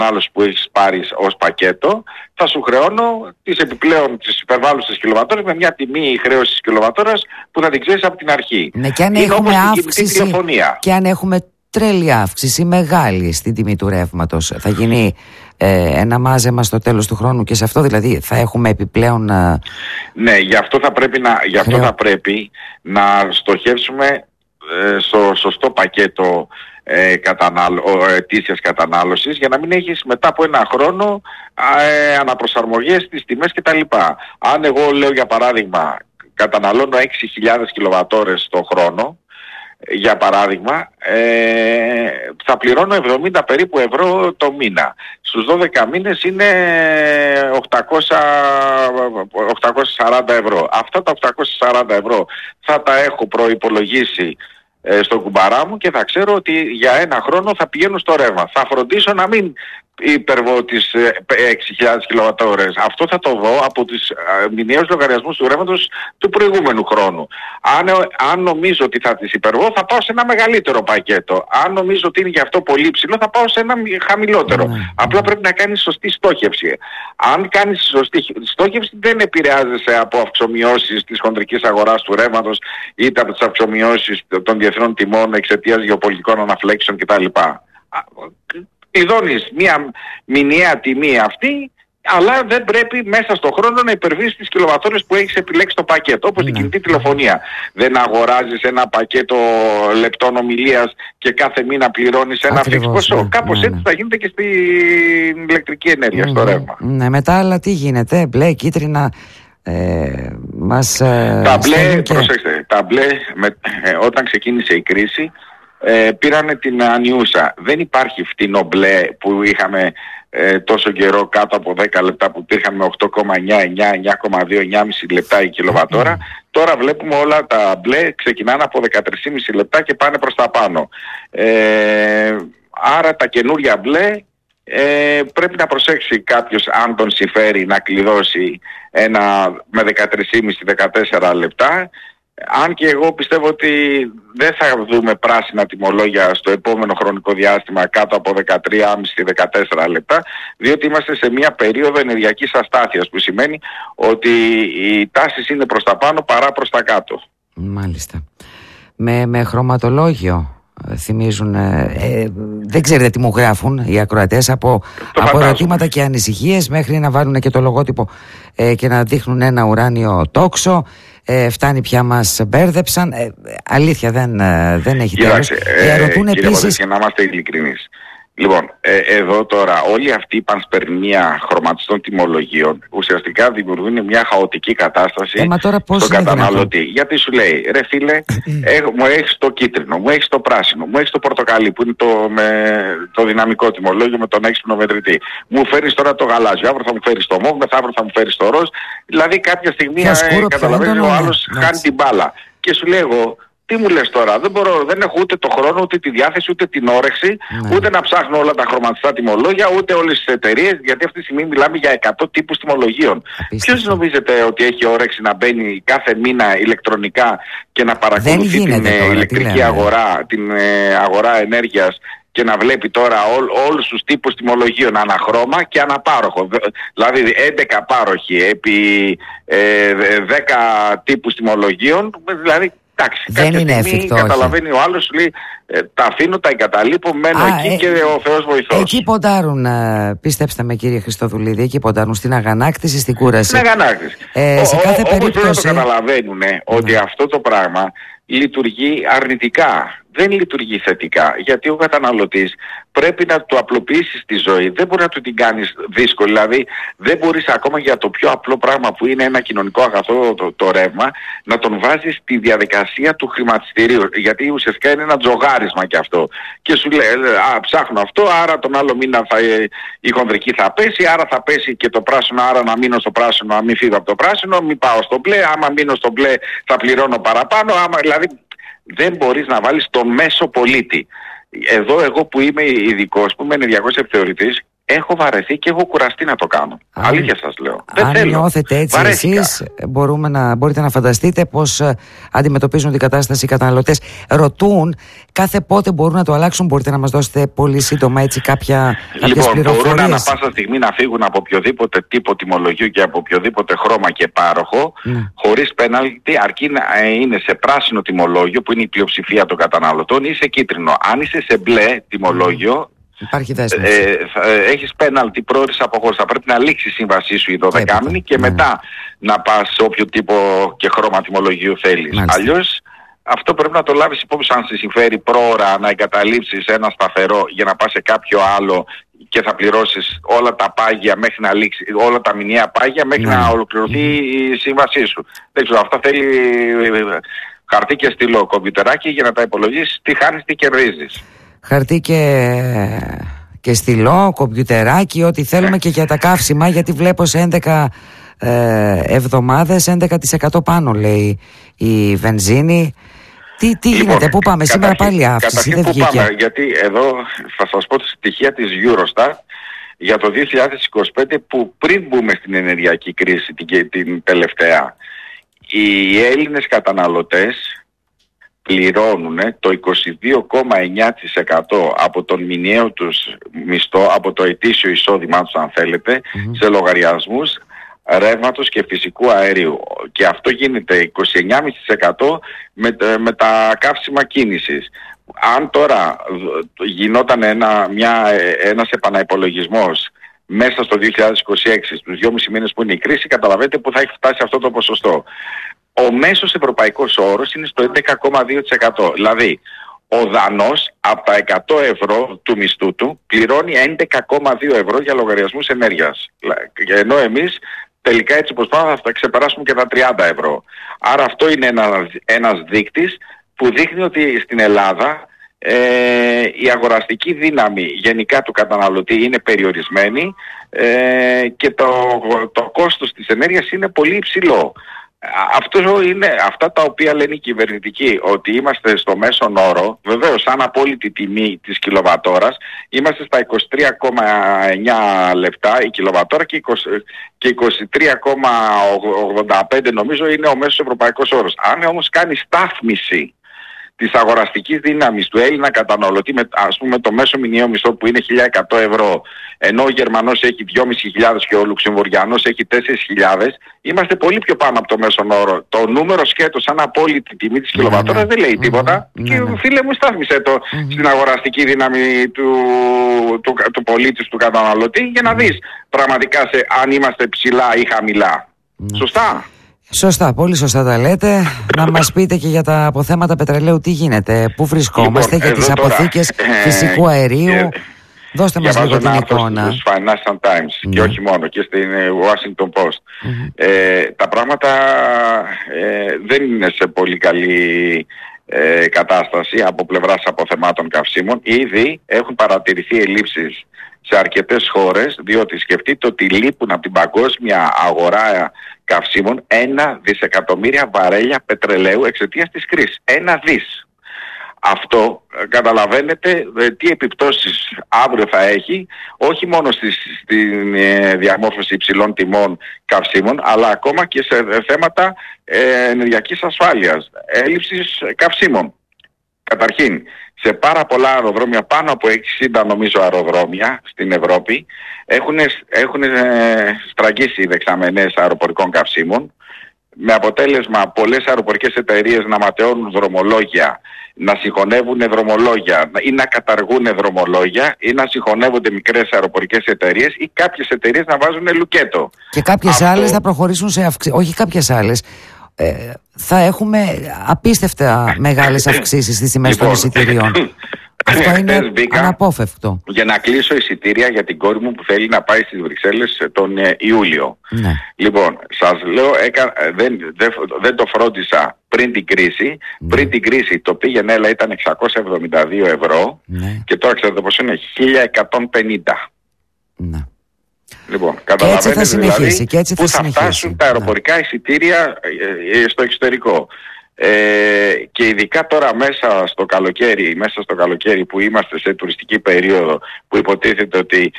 κατανάλωση που έχεις πάρει ως πακέτο, θα σου χρεώνω τις επιπλέον τις υπερβάλλουσες κιλοβατόρες με μια τιμή χρέωσης κιλοβατόρας που θα την ξέρεις από την αρχή. Ναι, και αν είναι έχουμε όπως αύξηση, και αν έχουμε τρελή αύξηση μεγάλη στην τιμή του ρεύματος, θα γίνει ένα μάζεμα στο τέλος του χρόνου και σε αυτό δηλαδή θα έχουμε επιπλέον... Ναι, γι' αυτό θα πρέπει να στοχεύσουμε στο σωστό πακέτο ετήσιας κατανάλωσης, για να μην έχεις μετά από ένα χρόνο αναπροσαρμογές στις τιμές κτλ. Αν εγώ λέω για παράδειγμα καταναλώνω 6.000 κιλοβατόρες το χρόνο, για παράδειγμα, θα πληρώνω 70 περίπου ευρώ το μήνα. Στους 12 μήνες είναι 840 ευρώ. Αυτά τα 840 ευρώ θα τα έχω προϋπολογίσει στο κουμπαρά μου και θα ξέρω ότι για ένα χρόνο θα πηγαίνω στο ρεύμα. Θα φροντίσω να μην υπερβώ τις 6.000 κιλοβατόρες. Αυτό θα το δω από τις μηνιαίους λογαριασμούς του ρεύματος του προηγούμενου χρόνου. Αν νομίζω ότι θα τις υπερβώ, θα πάω σε ένα μεγαλύτερο πακέτο. Αν νομίζω ότι είναι γι' αυτό πολύ υψηλό, θα πάω σε ένα χαμηλότερο. Απλά πρέπει να κάνεις σωστή στόχευση. Αν κάνεις σωστή στόχευση, δεν επηρεάζεσαι από αυξομοιώσεις της χονδρικής αγοράς του ρεύματος, είτε από τις αυξομοιώσεις των διεθνών τιμών εξαιτίας γεωπολιτικών αναφλέξεων κτλ. Ειδώνεις μια μηνιαία τιμή αυτή, αλλά δεν πρέπει μέσα στον χρόνο να υπερβείς τις κιλοβατόρες που έχεις επιλέξει το πακέτο. Όπως την κινητή τηλεφωνία. Δεν αγοράζεις ένα πακέτο λεπτών ομιλίας και κάθε μήνα πληρώνεις ένα φιξ ποσό. Κάπως έτσι θα γίνεται και στην ηλεκτρική ενέργεια, στο ρεύμα. Ναι, μετά αλλά τι γίνεται, μπλε, κίτρινα... τα μπλε, προσέξτε, τα μπλε όταν ξεκίνησε η κρίση πήρανε την ανιούσα. Δεν υπάρχει φτηνό μπλε που είχαμε τόσο καιρό κάτω από 10 λεπτά που υπήρχαν με 8,9, 9,2, 9,5 λεπτά η κιλοβατόρα. Τώρα βλέπουμε όλα τα μπλε ξεκινάνε από 13,5 λεπτά και πάνε προς τα πάνω. Άρα τα καινούρια μπλε πρέπει να προσέξει κάποιος, αν τον συμφέρει, να κλειδώσει ένα με 13,5-14 λεπτά. Αν και εγώ πιστεύω ότι δεν θα δούμε πράσινα τιμολόγια στο επόμενο χρονικό διάστημα κάτω από 13,5-14 λεπτά, διότι είμαστε σε μια περίοδο ενεργειακής αστάθειας, που σημαίνει ότι οι τάσεις είναι προς τα πάνω παρά προς τα κάτω. Μάλιστα. Με χρωματολόγιο θυμίζουν, δεν ξέρετε τι μου γράφουν οι ακροατές από ερωτήματα και ανησυχίες μέχρι να βάλουν και το λογότυπο και να δείχνουν ένα ουράνιο τόξο. Φτάνει πια, μας μπέρδεψαν. Αλήθεια δεν έχει τέλος. Ρωτούν επίσης... Για να είμαστε ειλικρινείς. Λοιπόν, εδώ τώρα όλη αυτή η πανσπερμία χρωματιστών τιμολογίων ουσιαστικά δημιουργούν μια χαοτική κατάσταση στον καταναλωτή. Γιατί σου λέει, ρε φίλε, μου έχεις το κίτρινο, μου έχεις το πράσινο, μου έχεις το πορτοκαλί που είναι το δυναμικό τιμολόγιο με τον έξυπνο μετρητή. Μου φέρεις τώρα το γαλάζιο, αύριο θα μου φέρεις το μόβ, μεθαύριο θα μου φέρεις το ροζ. Δηλαδή κάποια στιγμή καταλαβαίνει ο άλλος χάνει την μπάλα. Και σου λέει εγώ, τι μου λες τώρα, δεν έχω ούτε το χρόνο, ούτε τη διάθεση, ούτε την όρεξη, ούτε να ψάχνω όλα τα χρωματιστά τιμολόγια, ούτε όλες τις εταιρείες, γιατί αυτή τη στιγμή μιλάμε για 100 τύπους τιμολογίων. Ποιος νομίζετε ότι έχει όρεξη να μπαίνει κάθε μήνα ηλεκτρονικά και να παρακολουθεί την ηλεκτρική αγορά, την αγορά ενέργειας και να βλέπει τώρα όλους τους τύπους τιμολογίων αναχρώμα και αναπάροχο. Δηλαδή 11 πάροχοι επί 10 τύπους τιμολογίων, δηλαδή εντάξει, δεν είναι εφικτό. Καταλαβαίνει ο άλλος, λέει, τα αφήνω, τα εγκαταλείπω, μένω εκεί και ο Θεός βοηθός. Εκεί ποντάρουν, πίστεψτε με κύριε Χριστοδουλίδη, εκεί ποντάρουν στην αγανάκτηση, στην κούραση. Στην αγανάκτηση. Σε κάθε περίπτωση. Όμως πρέπει να το καταλαβαίνουν ότι αυτό το πράγμα λειτουργεί αρνητικά. Δεν λειτουργεί θετικά, γιατί ο καταναλωτής πρέπει να του απλοποιήσεις τη ζωή. Δεν μπορεί να του την κάνεις δύσκολη. Δηλαδή δεν μπορείς ακόμα για το πιο απλό πράγμα που είναι ένα κοινωνικό αγαθό, το ρεύμα, να τον βάζεις στη διαδικασία του χρηματιστηρίου. Γιατί ουσιαστικά είναι ένα τζογάρισμα κι αυτό. Και σου λέει, ψάχνω αυτό, άρα τον άλλο μήνα η χονδρική θα πέσει, άρα θα πέσει και το πράσινο, άρα να μείνω στο πράσινο, να μην φύγω από το πράσινο, μην πάω στο μπλε, άμα μείνω στο μπλε θα πληρώνω παραπάνω, δηλαδή δεν μπορείς να βάλεις τον μέσο πολίτη. Εδώ εγώ που είμαι ειδικός, που είμαι ενεργειακός επιθεωρητής, έχω βαρεθεί και έχω κουραστεί να το κάνω. Αλήθεια σας λέω. Αν νιώθετε έτσι εσείς, μπορείτε να φανταστείτε πώς αντιμετωπίζουν την κατάσταση οι καταναλωτές. Ρωτούν κάθε πότε μπορούν να το αλλάξουν. Μπορείτε να μας δώσετε πολύ σύντομα έτσι κάποιες πληροφορίες? Μπορούν ανά πάσα στιγμή να φύγουν από οποιοδήποτε τύπο τιμολογίου και από οποιοδήποτε χρώμα και πάροχο, χωρίς πέναλτι, αρκεί να είναι σε πράσινο τιμολόγιο που είναι η πλειοψηφία των καταναλωτών ή σε κίτρινο. Αν είσαι σε μπλε τιμολόγιο, υπάρχει δέσμευση. Έχεις πέναλτι πρόορης αποχώρησης. Θα πρέπει να λήξει η σύμβασή σου η 12μηνη και μετά να πας σε όποιο τύπο και χρώμα τιμολογίου θέλεις. Αλλιώς αυτό πρέπει να το λάβεις υπόψη, αν σε συμφέρει πρόωρα να εγκαταλείψεις ένα σταθερό για να πας σε κάποιο άλλο και θα πληρώσεις όλα τα πάγια μέχρι να λήξει, όλα τα μηνιαία πάγια μέχρι να ολοκληρωθεί η σύμβασή σου. Δεν ξέρω, αυτά θέλει χαρτί και στυλό, κομπιουτεράκι για να τα υπολογίσεις τι χάνεις, τι κερδίζεις. Χαρτί και στυλό, κομπιουτεράκι, ό,τι θέλουμε και για τα καύσιμα, γιατί βλέπω σε 11 εβδομάδες 11% πάνω λέει η βενζίνη. Τι γίνεται, πού πάμε σήμερα? Πάλι αύξηση, δεν βγήκε. Πού πάμε, γιατί εδώ θα σας πω τη στοιχεία της Eurostat για το 2025, που πριν μπούμε στην ενεργειακή κρίση την τελευταία, οι Έλληνες καταναλωτές πληρώνουν το 22,9% από τον μηνιαίο τους μισθό, από το ετήσιο εισόδημά τους αν θέλετε, σε λογαριασμούς ρεύματος και φυσικού αερίου. Και αυτό γίνεται 29,5% με τα καύσιμα κίνησης. Αν τώρα γινόταν ένας επαναυπολογισμός μέσα στο 2026, στους 2,5 μήνες που είναι η κρίση, καταλαβαίνετε που θα έχει φτάσει αυτό το ποσοστό. Ο μέσος ευρωπαϊκός όρος είναι στο 11,2%. Δηλαδή, ο Δανός από τα 100 ευρώ του μισθού του πληρώνει 11,2 ευρώ για λογαριασμούς ενέργειας. Ενώ εμείς τελικά έτσι όπως πάμε θα ξεπεράσουμε και τα 30 ευρώ. Άρα αυτό είναι ένας δείκτης που δείχνει ότι στην Ελλάδα η αγοραστική δύναμη γενικά του καταναλωτή είναι περιορισμένη και το κόστος της ενέργειας είναι πολύ υψηλό. Αυτό είναι αυτά τα οποία λένε οι κυβερνητικοί, ότι είμαστε στο μέσον όρο. Βεβαίως, σαν απόλυτη τιμή της κιλοβατόρας είμαστε στα 23,9 λεπτά η κιλοβατόρα και 23,85 νομίζω είναι ο μέσος ευρωπαϊκός όρος. Αν όμως κάνει στάθμιση της αγοραστικής δύναμης του Έλληνα καταναλωτή με, ας πούμε, το μέσο μηνιαίο μισθό που είναι 1.100 ευρώ, ενώ ο Γερμανός έχει 2.500 και ο Λουξεμβουργιανός έχει 4.000, είμαστε πολύ πιο πάνω από το μέσον όρο. Το νούμερο σκέτο σαν απόλυτη τιμή της κιλοβατόρας δεν λέει τίποτα. Και φίλε μου, στάθμισε το στην αγοραστική δύναμη του πολίτη, του καταναλωτή, για να δεις πραγματικά αν είμαστε ψηλά ή χαμηλά. Σωστά. Σωστά, πολύ σωστά τα λέτε. Να μας πείτε και για τα αποθέματα πετρελαίου τι γίνεται, πού βρισκόμαστε, για τις αποθήκες φυσικού αερίου. Δώστε μας λίγο την εικόνα. Στους Financial Times και όχι μόνο, και στην Washington Post. Τα πράγματα δεν είναι σε πολύ καλή κατάσταση από πλευράς αποθεμάτων καυσίμων. Ήδη έχουν παρατηρηθεί ελλείψεις σε αρκετές χώρες, διότι σκεφτείτε ότι λείπουν από την παγκόσμια αγορά καυσίμων 1 δισεκατομμύρια βαρέλια πετρελαίου εξαιτίας της κρίσης. 1 δις. Αυτό καταλαβαίνετε τι επιπτώσεις αύριο θα έχει, όχι μόνο στην διαμόρφωση υψηλών τιμών καυσίμων, αλλά ακόμα και σε θέματα ενεργειακής ασφάλειας, έλλειψης καυσίμων. Καταρχήν, σε πάρα πολλά αεροδρόμια, πάνω από 60 νομίζω αεροδρόμια στην Ευρώπη, έχουν στραγγίσει οι δεξαμενές αεροπορικών καυσίμων, με αποτέλεσμα πολλές αεροπορικές εταιρείες να ματαιώνουν δρομολόγια, να συγχωνεύουν δρομολόγια ή να καταργούν δρομολόγια ή να συγχωνεύονται μικρές αεροπορικές εταιρείες ή κάποιες εταιρείες να βάζουν λουκέτο. Και κάποιες άλλες θα προχωρήσουν σε αυξήσεις, όχι κάποιες άλλες. Θα έχουμε απίστευτα μεγάλες αυξήσεις στις τιμές των εισιτηρίων. Αυτό είναι αναπόφευκτο. Για να κλείσω εισιτήρια για την κόρη μου που θέλει να πάει στις Βρυξέλλες τον Ιούλιο. Ναι. Λοιπόν, σας λέω, δεν το φρόντισα πριν την κρίση. Ναι. Πριν την κρίση το πήγαινε, έλα, ήταν 672 ευρώ. Ναι. Και τώρα ξέρετε πως είναι 1150. Ναι. Λοιπόν, καταλαβαίνετε δηλαδή και έτσι που θα φτάσουν τα αεροπορικά εισιτήρια στο εξωτερικό. Και ειδικά τώρα μέσα στο καλοκαίρι που είμαστε σε τουριστική περίοδο, που υποτίθεται ότι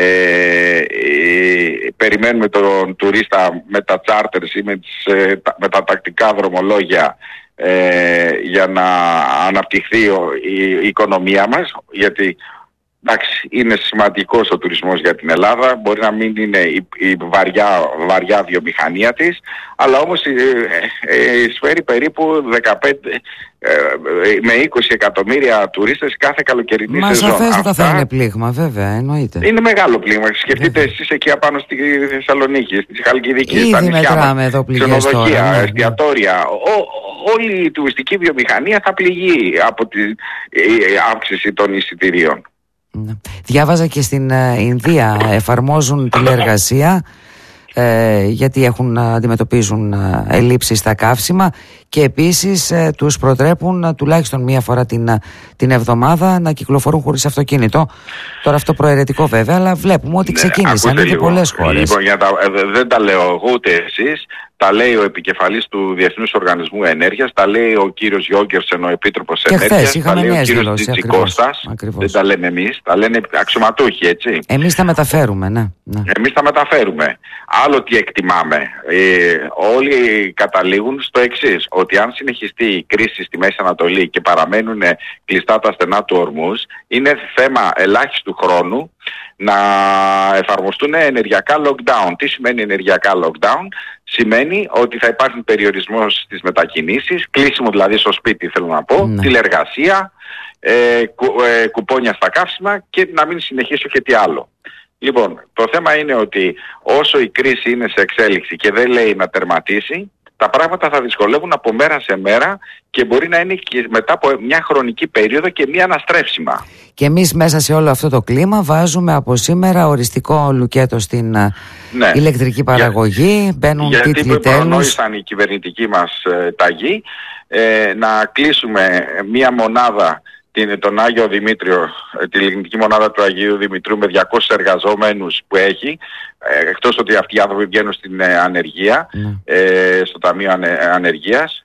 περιμένουμε τον τουρίστα με τα charters ή με τα τακτικά δρομολόγια για να αναπτυχθεί η οικονομία μας, γιατί εντάξει, είναι σημαντικός ο τουρισμός για την Ελλάδα, μπορεί να μην είναι η βαριά βιομηχανία της, αλλά όμως εισφέρει περίπου 15 με 20 εκατομμύρια τουρίστες κάθε καλοκαιρινή σεζόν. Μα σαφέστατα θα είναι πλήγμα, βέβαια, εννοείται. Είναι μεγάλο πλήγμα. Σκεφτείτε εσείς εκεί απάνω στη Θεσσαλονίκη, στη Χαλκιδική, στα νησιά, μετράμε εδώ πληγές, ξενοδοχεία, εστιατόρια. Όλη η τουριστική βιομηχανία θα πληγεί από την αύξηση των εισιτηρίων. Διάβαζα και στην Ινδία εφαρμόζουν τηλεεργασία γιατί αντιμετωπίζουν ελλείψεις στα καύσιμα και επίσης τους προτρέπουν τουλάχιστον μία φορά την εβδομάδα να κυκλοφορούν χωρίς αυτοκίνητο. Τώρα αυτό προαιρετικό βέβαια, αλλά βλέπουμε ότι ξεκίνησαν ήδη πολλές χώρες. Λοιπόν, δεν τα λέω εγώ ούτε εσείς, τα λέει ο επικεφαλής του Διεθνούς Οργανισμού Ενέργειας, τα λέει ο κύριος Γιόγκερσεν, ο Επίτροπος Ενέργειας, τα λέει ο κύριος Τζιτζικώστας, δεν τα λέμε εμείς, τα λένε αξιωματούχοι, έτσι. Εμείς τα μεταφέρουμε, ναι. Εμείς τα μεταφέρουμε. Άλλο τι εκτιμάμε. Όλοι καταλήγουν στο εξής, ότι αν συνεχιστεί η κρίση στη Μέση Ανατολή και παραμένουν κλειστά τα στενά του Ορμούζ, είναι θέμα ελάχιστου χρόνου να εφαρμοστούν ενεργειακά lockdown. Τι σημαίνει ενεργειακά lockdown? Σημαίνει ότι θα υπάρχει περιορισμός στις μετακινήσεις, κλείσιμο δηλαδή στο σπίτι θέλω να πω, τηλεργασία, κουπόνια στα καύσιμα και να μην συνεχίσω και τι άλλο. Λοιπόν, το θέμα είναι ότι όσο η κρίση είναι σε εξέλιξη και δεν λέει να τερματίσει, τα πράγματα θα δυσκολεύουν από μέρα σε μέρα και μπορεί να είναι και μετά από μια χρονική περίοδο και μια αναστρέψιμα. Και εμείς μέσα σε όλο αυτό το κλίμα βάζουμε από σήμερα οριστικό λουκέτο στην ηλεκτρική παραγωγή, μπαίνουν τίτλοι τέλους. Γιατί προνόησαν οι κυβερνητικοί μας ταγοί να κλείσουμε μια μονάδα, τον Άγιο Δημήτριο, τη λιγνητική μονάδα του Αγίου Δημητρίου με 200 εργαζόμενους που έχει, εκτός ότι αυτοί οι άνθρωποι βγαίνουν στην ανεργία, στο Ταμείο Ανεργίας.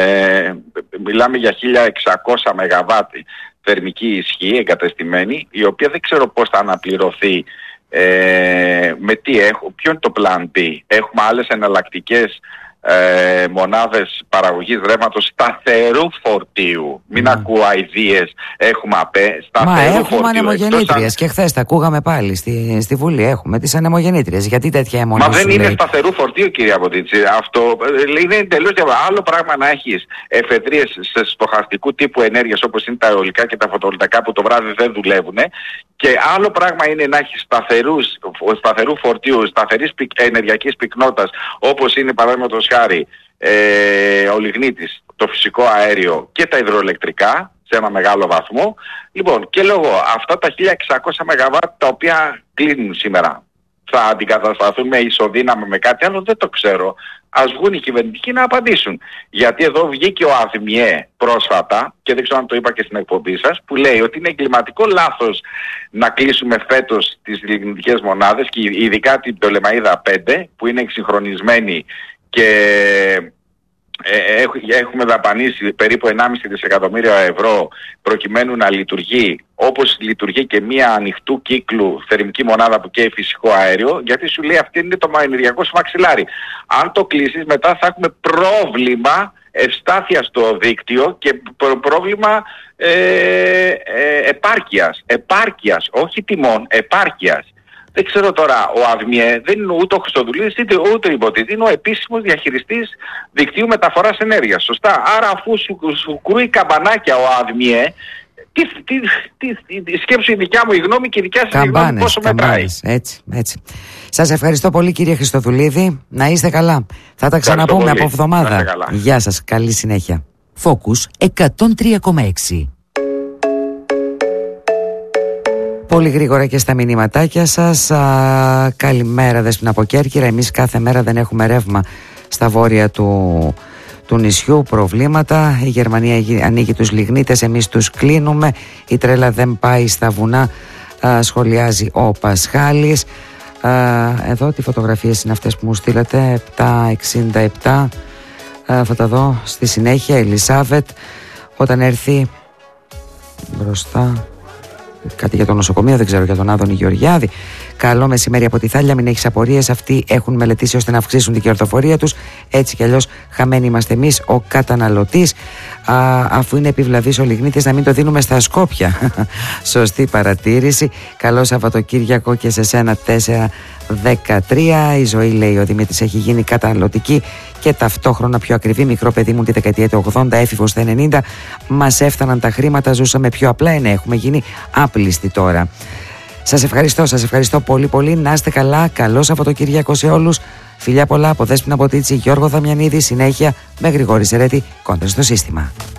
Μιλάμε για 1600 ΜΒ θερμική ισχύ εγκατεστημένη, η οποία δεν ξέρω πώς θα αναπληρωθεί, με τι ποιο είναι το plan B. Έχουμε άλλες εναλλακτικές μονάδες παραγωγής ρεύματος σταθερού φορτίου. Μην ακούω αηδίες. Έχουμε σταθερού φορτίου. Έχουμε ανεμογεννήτριες και χθες τα ακούγαμε πάλι στη Βουλή. Έχουμε τις ανεμογεννήτριες. Γιατί τέτοια αιμονή? Μα δεν είναι σταθερού φορτίου, κυρία Αποτίτση. Αυτό είναι εντελώς άλλο πράγμα να έχεις εφεδρείες σε στοχαστικού τύπου ενέργειας όπως είναι τα αιωλικά και τα φωτοβολταϊκά που το βράδυ δεν δουλεύουν. Και άλλο πράγμα είναι να έχεις σταθερού φορτίου, σταθερής ενεργειακής πυκνότητας όπως είναι παραδείγματος χάρη ο λιγνίτης, το φυσικό αέριο και τα υδροελεκτρικά σε ένα μεγάλο βαθμό. Λοιπόν, και λόγω αυτά τα 1600 ΜΒ τα οποία κλείνουν σήμερα θα αντικατασταθούν με ισοδύναμο με κάτι άλλο, δεν το ξέρω. Ας βγουν οι κυβερνητικοί να απαντήσουν. Γιατί εδώ βγήκε ο ΑΔΜΙΕ πρόσφατα, και δεν ξέρω αν το είπα και στην εκπομπή σας, που λέει ότι είναι εγκληματικό λάθος να κλείσουμε φέτος τις λιγνητικές μονάδες και ειδικά την Πτολεμαΐδα 5 που είναι εξυγχρονισμένη και έχουμε δαπανίσει περίπου 1,5 δισεκατομμύρια ευρώ προκειμένου να λειτουργεί όπως λειτουργεί και μία ανοιχτού κύκλου θερμική μονάδα που καίει φυσικό αέριο, γιατί σου λέει αυτή είναι το ενεργειακό σου μαξιλάρι. Αν το κλείσεις μετά θα έχουμε πρόβλημα ευστάθεια στο δίκτυο και πρόβλημα επάρκειας, όχι τιμών, επάρκειας. Δεν ξέρω τώρα, ο ΑΔΜΙΕ δεν είναι ούτε ο Χριστοδουλίδης ούτε ο υποτίτη, είναι ο επίσημος διαχειριστής δικτύου μεταφοράς ενέργειας. Σωστά. Άρα αφού σου κρούει καμπανάκια ο ΑΔΜΙΕ, σκέψου η δικιά μου η γνώμη και η δικιά σας η γνώμη πόσο μετράει. Έτσι. Σας ευχαριστώ πολύ κύριε Χριστοδουλίδη. Να είστε καλά. Θα τα ξαναπούμε από εβδομάδα. Γεια σας. Καλή συνέχεια. Focus 103,6. Πολύ γρήγορα και στα μηνυματάκια σας. Καλημέρα Δέσποινα από Κέρκυρα. Εμείς κάθε μέρα δεν έχουμε ρεύμα στα βόρεια του νησιού, προβλήματα. Η Γερμανία ανοίγει τους λιγνίτες, εμείς τους κλείνουμε. Η τρέλα δεν πάει στα βουνά, σχολιάζει ο Πασχάλης. Εδώ τι φωτογραφίες είναι αυτές που μου στείλατε? 767. Θα τα δω στη συνέχεια. Ελισάβετ, όταν έρθει μπροστά. Κάτι για το νοσοκομείο, δεν ξέρω, για τον Άδωνη Γεωργιάδη. Καλό μεσημέρι από τη Θάλια. Μην έχεις απορίες. Αυτοί έχουν μελετήσει ώστε να αυξήσουν την κερδοφορία τους. Έτσι κι αλλιώς χαμένοι είμαστε εμείς, ο καταναλωτής. Αφού είναι επιβλαβής ο λιγνίτης, να μην το δίνουμε στα Σκόπια. Σωστή παρατήρηση. Καλό Σαββατοκύριακο και σε σένα 4-13. Η ζωή, λέει ο Δημήτρης, έχει γίνει καταναλωτική και ταυτόχρονα πιο ακριβή. Μικρό παιδί μου τη δεκαετία του 80, έφηβος στα 90. Μας έφταναν τα χρήματα, ζούσαμε πιο απλά. Ναι, έχουμε γίνει άπλιστοι τώρα. Σας ευχαριστώ πολύ πολύ. Να είστε καλά. Καλό Σαββατοκύριακο σε όλους. Φιλιά πολλά από Δέσποινα Ποτίτσι, Γιώργο Δαμιανίδη. Συνέχεια με Γρηγόρη Σερέτη, Κόντρα στο σύστημα.